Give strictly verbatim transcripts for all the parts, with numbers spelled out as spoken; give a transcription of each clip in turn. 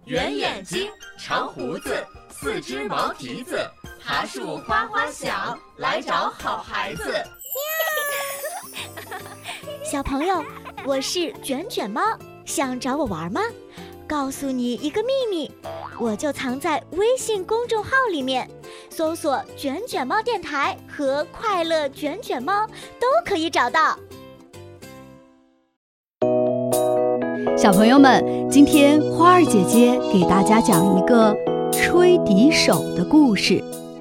圆眼睛，长胡子，四只毛蹄子，爬树哗哗响，来找好孩子。 小朋友，我是卷卷猫，想找我玩吗？告诉你一个秘密，我就藏在微信公众号里面，搜索卷卷猫电台和快乐卷卷猫都可以找到。 小朋友们，今天花儿姐姐给大家讲一个吹笛手的故事。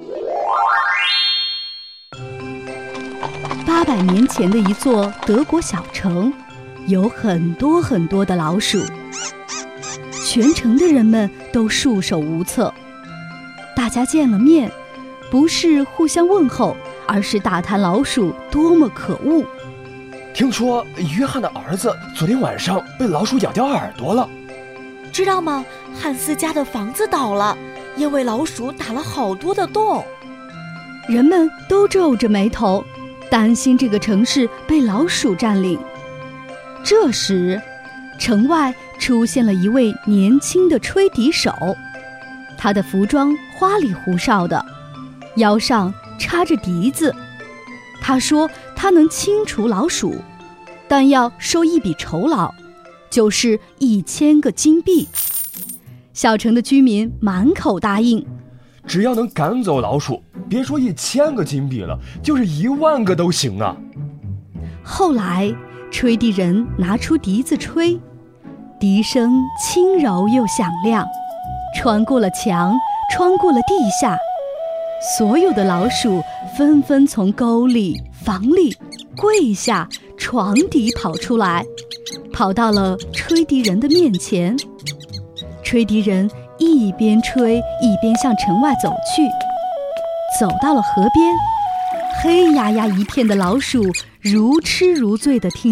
八百年前的一座德国小城，有很多很多的老鼠，全城的人们都束手无策。大家见了面，不是互相问候，而是大谈老鼠多么可恶。 听说约翰的儿子昨天晚上被老鼠咬掉耳朵了。 知道吗？汉斯家的房子倒了，因为老鼠打了好多的洞。 人们都皱着眉头，担心这个城市被老鼠占领。这时，城外出现了一位年轻的吹笛手，他的服装花里胡哨的，腰上插着笛子。他说他能清除老鼠，但要收一笔酬劳，就是一千个金币。小城的居民满口答应， 只要能赶走老鼠，别说一千个金币了，就是一万个都行啊。 后来吹笛人拿出笛子吹，笛声轻柔又响亮，穿过了墙，穿过了地下，所有的老鼠纷纷从沟里、房里、柜下、床底跑出来，跑到了吹笛人的面前。吹笛人一边吹一边向城外走去，走到了河边，黑压压一片的老鼠如痴如醉地听